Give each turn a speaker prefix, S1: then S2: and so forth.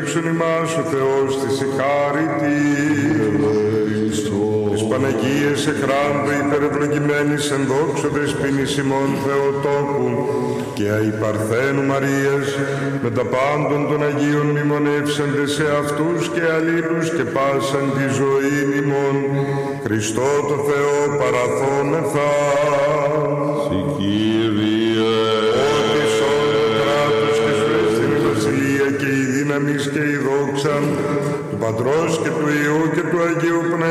S1: ευλήψουν ημάς ο Θεός της η χάρητη. Της Παναγίας εχράντου υπερευλογημένης εν δόξο δεσποίνης ημών Θεοτόκου και αι Παρθένου Μαρίας με τα πάντων των Αγίων μνημονεύσαντε σε αυτούς και αλλήλους και πάσαν τη ζωή ημών Χριστό το Θεό παραθόμεθα.
S2: Συ Κύριε,
S1: ότι σ' όλο κράτος και σου έστειλε η βασιλεία και η δύναμις και η δόξα του Πατρός και του Υιού και του Αγίου Πνεύματος